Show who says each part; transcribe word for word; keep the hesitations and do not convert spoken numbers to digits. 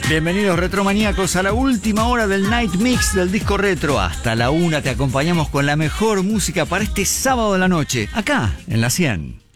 Speaker 1: Bienvenidos retromaníacos a la última hora del Night Mix del disco retro. Hasta la una te acompañamos con la mejor música para este sábado de la noche, acá en La cien.